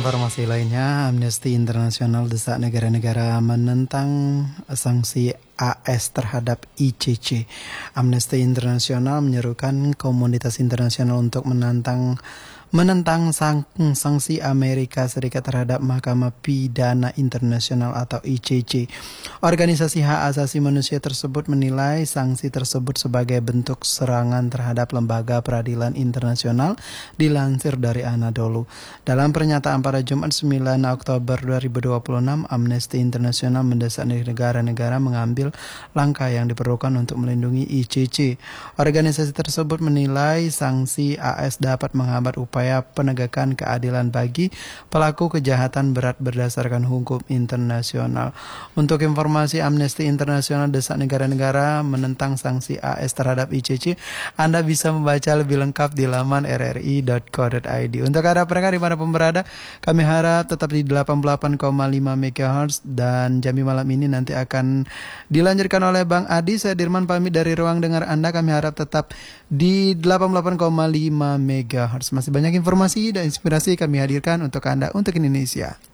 Informasi lainnya, Amnesty Internasional desak negara-negara menentang sanksi AS terhadap ICC. Amnesty Internasional menyerukan komunitas internasional untuk menentang sanksi Amerika Serikat terhadap Mahkamah Pidana Internasional atau ICC. Organisasi hak asasi manusia tersebut menilai sanksi tersebut sebagai bentuk serangan terhadap lembaga peradilan internasional, dilansir dari Anadolu. Dalam pernyataan pada Jumat 9 Oktober 2026, Amnesty Internasional mendesak negara-negara mengambil langkah yang diperlukan untuk melindungi ICC. Organisasi tersebut menilai sanksi AS dapat menghambat upaya penegakan keadilan bagi pelaku kejahatan berat berdasarkan hukum internasional. Untuk informasi, Amnesty Internasional desak negara-negara menentang sanksi AS terhadap ICC. Anda bisa membaca lebih lengkap di laman rri.co.id. Untuk Anda pendengar dimanapun berada, kami harap tetap di 88,5 MHz dan Jambi malam ini nanti akan dilanjutkan oleh Bang Adi. Saya Dirman pamit dari ruang dengar Anda. Kami harap tetap di 88,5 MHz. Masih banyak informasi dan inspirasi kami hadirkan untuk Anda, untuk Indonesia.